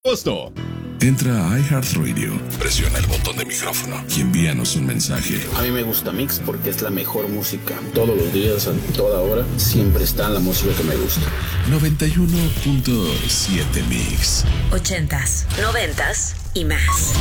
costo. Entra a iHeartRadio, presiona el botón de micrófono y envíanos un mensaje. A mí me gusta Mix porque es la mejor música. Todos los días, a toda hora, siempre está la música que me gusta. 91.7 Mix. 80s, 90s y más.